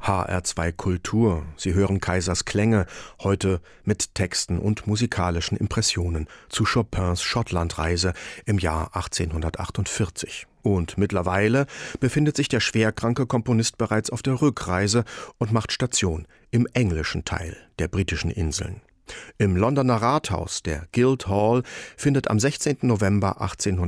HR2 Kultur. Sie hören Kaisers Klänge, heute mit Texten und musikalischen Impressionen zu Chopins Schottlandreise im Jahr 1848. Und mittlerweile befindet sich der schwerkranke Komponist bereits auf der Rückreise und macht Station im englischen Teil der britischen Inseln. Im Londoner Rathaus, der Guildhall, findet am 16. November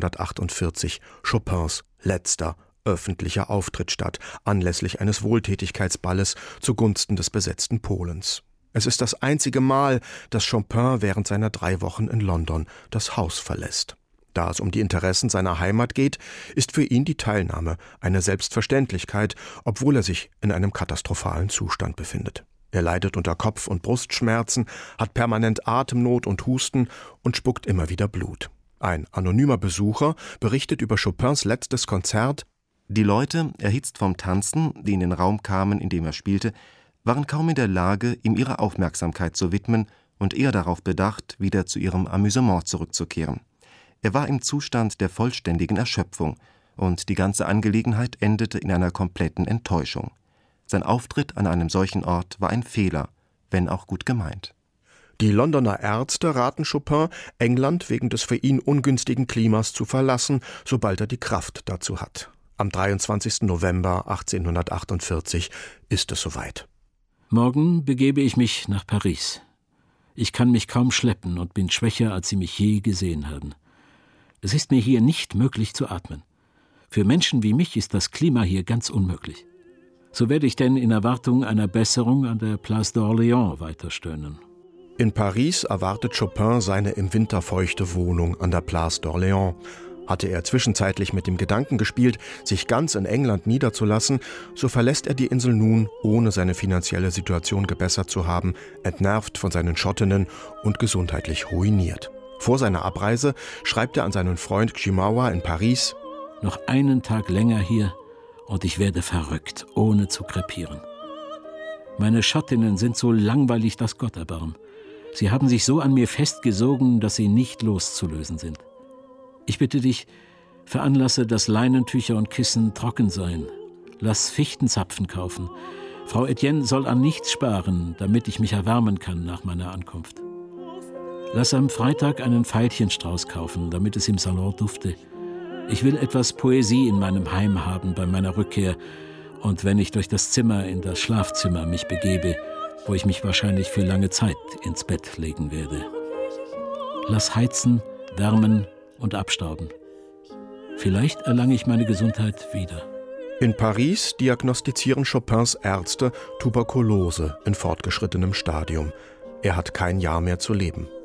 1848 Chopins letzter öffentlicher Auftritt statt, anlässlich eines Wohltätigkeitsballes zugunsten des besetzten Polens. Es ist das einzige Mal, dass Chopin während seiner 3 Wochen in London das Haus verlässt. Da es um die Interessen seiner Heimat geht, ist für ihn die Teilnahme eine Selbstverständlichkeit, obwohl er sich in einem katastrophalen Zustand befindet. Er leidet unter Kopf- und Brustschmerzen, hat permanent Atemnot und Husten und spuckt immer wieder Blut. Ein anonymer Besucher berichtet über Chopins letztes Konzert: Die Leute, erhitzt vom Tanzen, die in den Raum kamen, in dem er spielte, waren kaum in der Lage, ihm ihre Aufmerksamkeit zu widmen und eher darauf bedacht, wieder zu ihrem Amüsement zurückzukehren. Er war im Zustand der vollständigen Erschöpfung, und die ganze Angelegenheit endete in einer kompletten Enttäuschung. Sein Auftritt an einem solchen Ort war ein Fehler, wenn auch gut gemeint. Die Londoner Ärzte raten Chopin, England wegen des für ihn ungünstigen Klimas zu verlassen, sobald er die Kraft dazu hat. Am 23. November 1848 ist es soweit. Morgen begebe ich mich nach Paris. Ich kann mich kaum schleppen und bin schwächer, als Sie mich je gesehen haben. Es ist mir hier nicht möglich zu atmen. Für Menschen wie mich ist das Klima hier ganz unmöglich. So werde ich denn in Erwartung einer Besserung an der Place d'Orléans weiterstöhnen. In Paris erwartet Chopin seine im Winter feuchte Wohnung an der Place d'Orléans. Hatte er zwischenzeitlich mit dem Gedanken gespielt, sich ganz in England niederzulassen, so verlässt er die Insel nun, ohne seine finanzielle Situation gebessert zu haben, entnervt von seinen Schottinnen und gesundheitlich ruiniert. Vor seiner Abreise schreibt er an seinen Freund Ximawa in Paris: Noch einen Tag länger hier und ich werde verrückt, ohne zu krepieren. Meine Schottinnen sind so langweilig, dass Gott erbarm. Sie haben sich so an mir festgesogen, dass sie nicht loszulösen sind. Ich bitte dich, veranlasse, dass Leinentücher und Kissen trocken seien. Lass Fichtenzapfen kaufen. Frau Etienne soll an nichts sparen, damit ich mich erwärmen kann nach meiner Ankunft. Lass am Freitag einen Veilchenstrauß kaufen, damit es im Salon dufte. Ich will etwas Poesie in meinem Heim haben bei meiner Rückkehr und wenn ich durch das Zimmer in das Schlafzimmer mich begebe, wo ich mich wahrscheinlich für lange Zeit ins Bett legen werde. Lass heizen, wärmen und abstauben. Vielleicht erlange ich meine Gesundheit wieder. In Paris diagnostizieren Chopins Ärzte Tuberkulose in fortgeschrittenem Stadium. Er hat kein Jahr mehr zu leben.